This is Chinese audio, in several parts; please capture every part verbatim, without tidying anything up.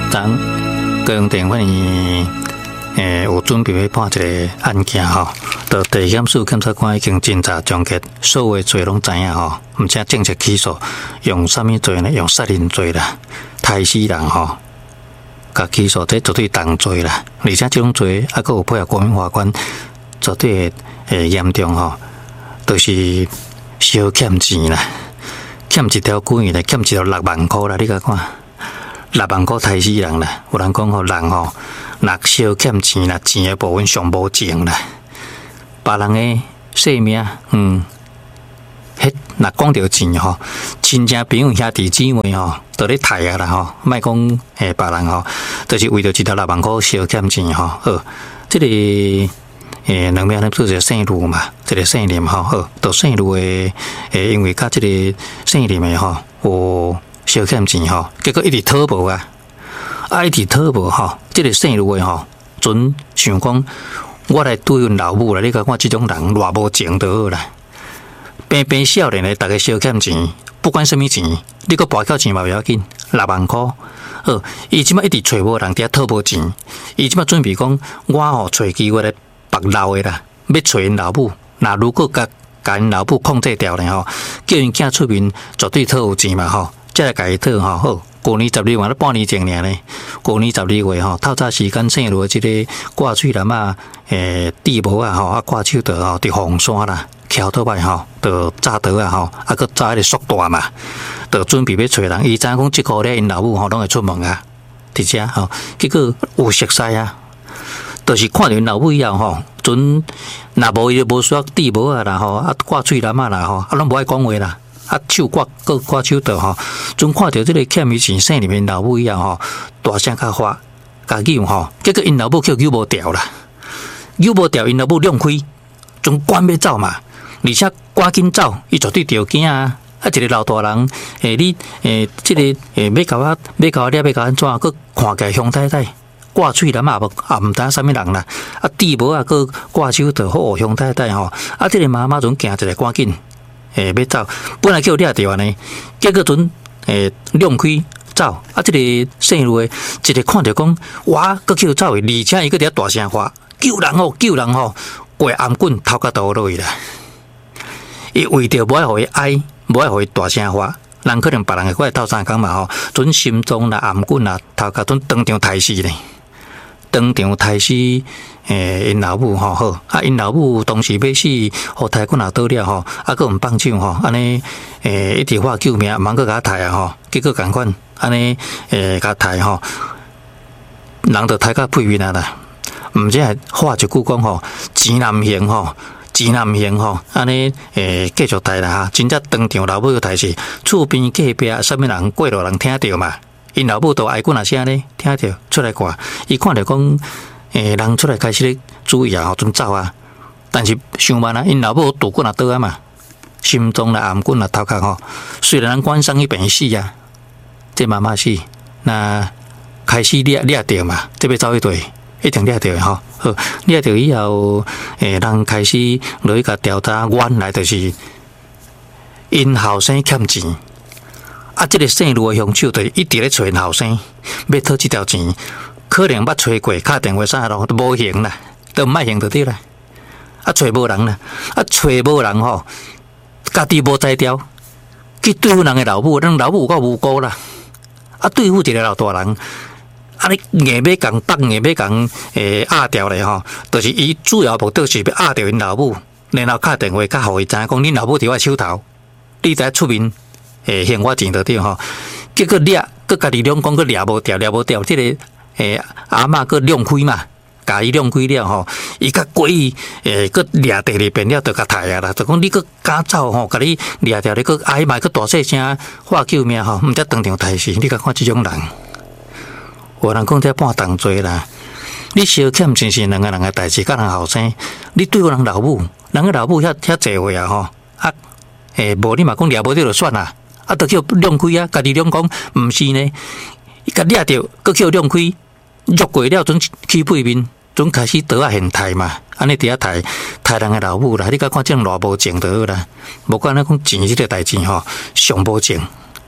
咱高雄地方呢，诶，有准备要判一个案件吼，到地检署检察官已经侦查终结，所有的罪拢知影吼，而且正式起诉，用什么罪呢？用杀人罪啦，杀死人吼，甲起诉这绝对重罪啦，而且这种罪还佫有配合国民法官，绝对诶严重吼，就是小欠钱啦，欠一条鬼啦，欠一条六万块啦，你甲看。六万块杀死人啦！有人讲吼，人吼，若小欠钱啦，钱的部分上无情啦。别人的性命，嗯，迄若讲到钱吼，亲戚朋友兄弟姊妹吼，都咧杀啊啦吼，莫讲诶别人吼，就是为着一条六万块小欠钱吼。好，这个诶两边咧做一个姓卢嘛，这个姓林吼，好，都姓卢的诶，因为甲这个姓林的吼，有。小欠钱吼，结果一直讨无啊，啊一直讨无吼，这个姓卢的吼，准想讲，我来对阮老母啦，你看我这种人偌无情就好啦。平平少年的，大家小欠钱，不管什么钱，你个跋到钱嘛不要紧，六万块。好，伊即摆一直找无人，伫遐讨无钱，伊即摆准备讲，我吼找机会来白捞的啦，要找因老母。那如果甲甲因老母控制掉咧吼，叫因囝出面，绝对讨有钱嘛吼。再来家己讨吼，好，去年十二月咧半年前尔咧，去年十二月吼，透早时间姓卢即个挂水男啊，诶，地无啊吼，啊挂手刀吼，伫红山啦，桥倒摆吼，着炸刀啊吼，啊佮炸迄个速大嘛，着准备要找人，伊知影讲即个咧因老母吼拢会出门啊，伫遮吼，结果有熟悉啊，就是看着因老母以后吼，准若无伊就无需要地无啊啦吼，啊挂水男啊啦吼，啊拢无爱讲话啦。啊，手挂个挂手刀吼，总看到这个欠伊钱生里面老母以后吼，大声甲发，甲叫吼，结果因老母叫救无掉啦，救无掉，因老母亮开，总赶要走嘛，而且赶紧走，伊绝对着惊啊！啊，一个老大人，诶，你诶，这个诶，要甲我，要甲我抓，要甲安怎？佮看起来凶太太，挂喙男也无，也毋知啥物人啦，啊，弟无啊，佮挂手刀好凶太太吼，啊，这个妈妈总行一个赶紧。诶，要走，本来叫掠着安尼，结果阵诶亮开走，啊，这个姓卢的，一个看着讲，哇，佮叫走的，而且伊佮伫遐大声话，救人哦，救人哦，过颔棍头壳倒落去啦。伊为着无爱互伊哀，无爱互伊大声话，人可能别人会过来斗相共嘛吼，阵心脏啦、颔棍啦、头壳阵当场杀死咧，当场杀死。诶，因老母吼好，啊，因老母当时要死，互太君也倒了吼，啊，佮毋放手吼，安尼诶一直喊救命，茫佮甲杀啊吼，结果共款，安尼诶甲杀吼，人着杀甲屁面啊啦，毋则还喊一句讲吼，钱若毋行吼，钱若毋行吼，安尼诶继续杀啦哈，真正当场老母要杀死，厝边隔壁啥物人过路人听着嘛，因老母都哀君啊声咧，听着出来看，伊看着讲。诶，人出来开始咧注意啊，吼，准走啊。但是想慢啊，因老母拄棍啊倒啊嘛，心脏啦、颔棍啦、头壳吼，虽然人关上一边死啊，这妈妈死，那开始掠掠着嘛，这要走去对，一定掠着吼。好，掠着以后，诶，人开始落去甲调查，原来就是因后生欠钱。啊，这个姓卢的凶手就一直咧找因后生，要讨这条钱。可能捌找过，敲电话啥咯，都无行啦，都毋爱行就对啦。啊，找无人啦，啊，找无人吼，家己无才调，去对付人的老母，人老母有够无辜啦。啊，对付一个老大人，啊，你硬要共放，硬要共诶压掉咧吼，就是伊主要目的是要压掉因老母，然后敲电话甲互伊知影讲，恁老母伫我手头，你才出面诶还我钱就对吼。结果掠，佮家己两讲，佮掠无掉，掠无掉，这个。诶，阿嬷佮亮开嘛，甲伊亮开了吼，伊较诡异，诶，佮掠第二遍了，就甲杀啊啦。就讲你佮敢走吼，甲你掠掉，你佮哀嘛，佮大细声喊救命吼，毋则当场杀死。你甲看即种人，有人讲这半重罪啦。你小欠钱是两个人诶代志，甲人后生，你对付人老母，人个老母遐遐济岁啊吼，啊，诶，无你嘛讲掠无着就算啦，啊，着叫亮开啊，家己两讲毋是呢，伊甲掠着，佮叫亮开。入过了，准起背面，准开始倒啊现态嘛，安尼伫遐抬抬人诶老母啦，你甲看这种偌无情就好啦，无管咱讲钱即个代志吼，上无情，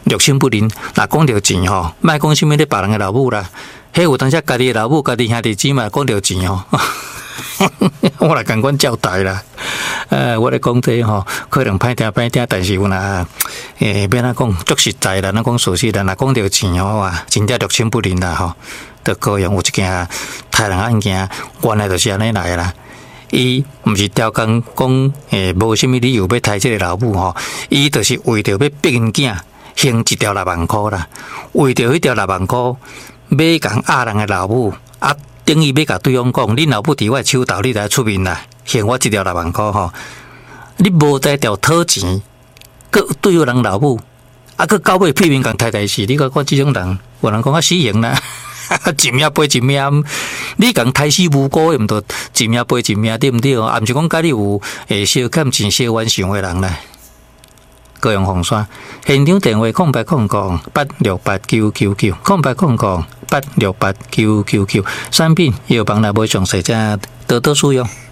六亲不认。若讲到钱吼，莫讲什么咧别人诶老母啦，迄有当时家己诶老母、家己兄弟姊妹讲到钱吼。我来跟阮交代啦，呃，我咧讲这吼，可能歹听歹听，但是有呐，诶，要哪讲足实在啦，哪讲事实啦，若讲到钱吼啊，真正六亲不认啦吼，就高阳有一件杀人案件，原来就是安尼来啦。伊毋是刁工讲，诶，无啥物理由要杀即个老母吼，伊就是为着要逼因囝还一条六万箍啦，为着迄条六万箍，要共压人诶老母啊。等于要甲对方讲，恁老母伫我手头，你来出面啦，还我一条六万块吼。你无在条讨钱，佮对有人老母，啊，佮到尾批评共太太是，你讲我即种人，有人讲啊死刑啦，一命赔一命，你共杀死无辜，毋着一命赔一命，对毋对？啊，毋是讲甲你有诶小欠钱、小冤想诶人啦。高阳红山现场电话空白空空八六八九九九空白空空八六八九九九，产品要帮来买详细，则多多使用。